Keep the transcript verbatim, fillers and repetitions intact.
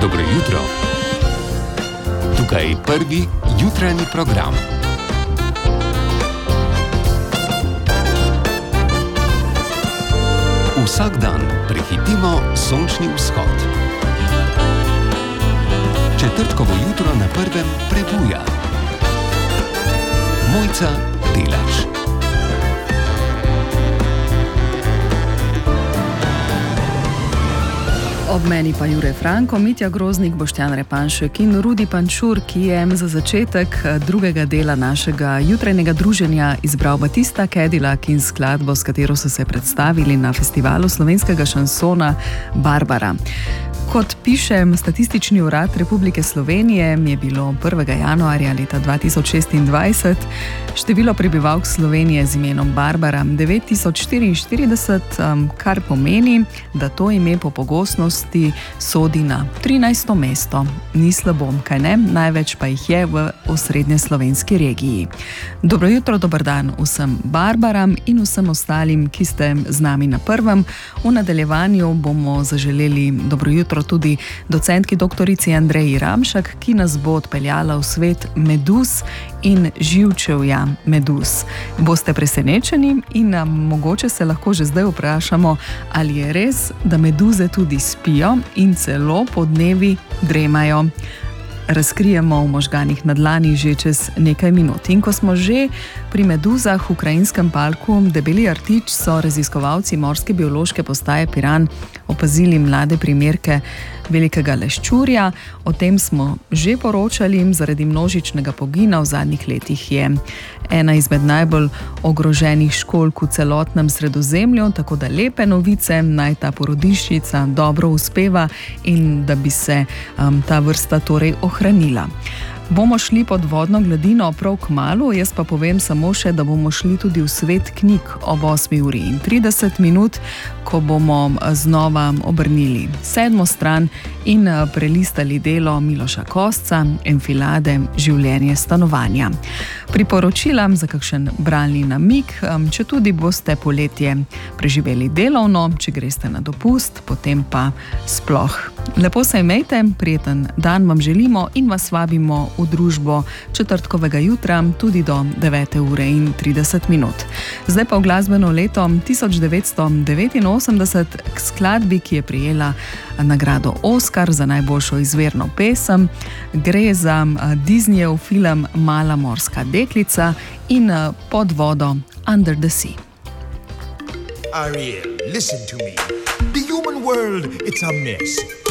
Dobro jutro. Tukaj je prvi jutranji program. Vsak dan prehitimo sončni vzhod. Četrtkovo jutro na prvem prebuja. Mojca Delač. Ob meni pa Jure Franko, Mitja Groznik, Boštjan Repanšek in Rudi Pančur, ki je za začetek drugega dela našega jutranjega druženja izbral Batista Cadillac in skladbo, s katero so se predstavili na festivalu slovenskega šansona Barbara. Kot piše Statistični urad Republike Slovenije, je bilo prvega januarja leta dva tisoč šestindvajset število prebivalk Slovenije z imenom Barbara devet tisoč štiriinštirideset, kar pomeni, da to ime po pogostnosti sodi na trinajsto mesto. Ni slabo, kaj ne? Največ pa jih je v osrednje slovenski regiji. Dobro jutro, dober dan vsem Barbaram in vsem ostalim, ki ste z nami na prvem. V nadaljevanju bomo zaželeli dobro jutro tudi docentki doktorici Andreji Ramšak, ki nas bo odpeljala v svet meduz in živčevja meduz. Boste presenečeni in mogoče se lahko že zdaj vprašamo, ali je res, da meduze tudi spijo in celo podnevi dremajo. Razkrijemo v možganih na dlani že čez nekaj minut. In ko smo že pri meduzah v Krajinskem parku Debeli rtič, so raziskovalci Morske biološke postaje Piran opazili mlade primerke velikega leščurja. O tem smo že poročali, zaradi množičnega pogina v zadnjih letih je ena izmed najbolj ogroženih školjk v celotnem Sredozemlju, tako da lepe novice, naj ta porodiščica dobro uspeva in da bi se um, ta vrsta torej ohranila. Bomo šli pod vodno gladino prav kmalu, jaz pa povem samo še, da bomo šli tudi v svet knjig ob osmi uri in trideset minut, ko bomo znova obrnili sedmo stran in prelistali delo Miloša Kosca, Enfilade, življenje stanovanja. Priporočila za kakšen bralni namig, če tudi boste poletje preživeli delovno, če greste na dopust, potem pa sploh. Lepo se imejte, prijeten dan vam želimo in vas vabimo v družbo četrtkovega jutra tudi do devete ure in trideset minut. Zdaj pa v glasbeno leto tisoč devetsto devetinosemdeset k skladbi, ki je prejela nagrado Oskar za najboljšo izvirno pesem. Gre za Disneyjev film Mala morska deklica in Pod vodo, Under the Sea. Ariel, listen to me. The human world, it's a mess.